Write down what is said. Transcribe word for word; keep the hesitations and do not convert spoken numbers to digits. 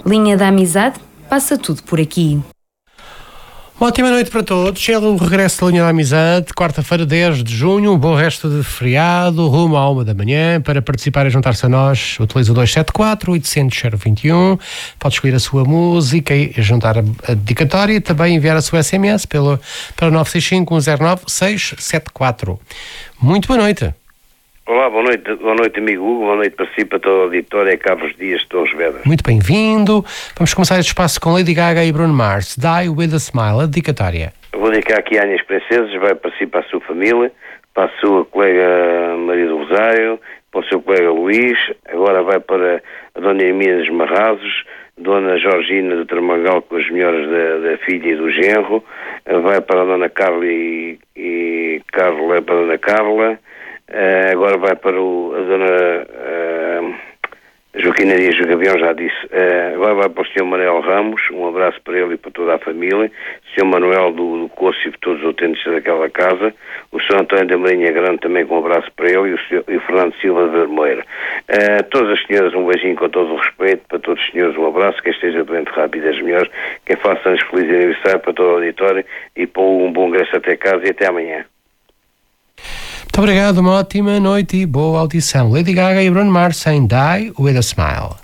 Linha da Amizade, passa tudo por aqui. Uma ótima noite para todos. Chega o regresso da Linha da Amizade, quarta-feira, dez de junho, um bom resto de feriado, rumo à uma da manhã. Para participar e juntar-se a nós, utiliza o dois sete quatro, oito zero zero, zero dois um. Pode escolher a sua música e juntar a, a dedicatória e também enviar a sua S M S pelo, para nove seis cinco, um zero nove, seis sete quatro. Muito boa noite. Olá, boa noite, boa noite amigo Hugo, boa noite para si, para toda a auditória, Carlos Dias de Torres Vedras. Muito bem-vindo. Vamos começar este espaço com Lady Gaga e Bruno Mars. Die with a Smile, a dedicatória. Vou dedicar aqui a Anhas Princesas, vai para si, para a sua família, para a sua colega Maria do Rosário, para o seu colega Luís, agora vai para a Dona Hermínia dos Marrazos, Dona Georgina do Tramangal com as melhores da, da filha e do genro, vai para a Dona Carla e, e Carla para a Dona Carla. Uh, agora vai para o, a dona uh, Joaquina Dias do Gavião, já disse. Uh, agora vai para o senhor Manuel Ramos, um abraço para ele e para toda a família. O senhor Manuel do, do Coço e para todos os utentes daquela casa. O senhor António da Marinha Grande também com um abraço para ele e o, senhor, e o Fernando Silva de Vermelho. Uh, todas as senhoras um beijinho com todo o respeito, para todos os senhores um abraço, quem esteja doente rápido as melhores, quem faça anos feliz aniversário para todo o auditório e para um bom regresso até casa e até amanhã. Muito obrigado, uma ótima noite e boa audição. Lady Gaga e Bruno Mars em Die with a Smile.